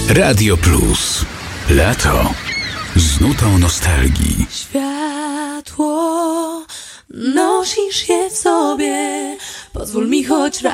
Radio Plus. Lato z nutą nostalgii. Światło, nosisz je w sobie. Pozwól mi choć raz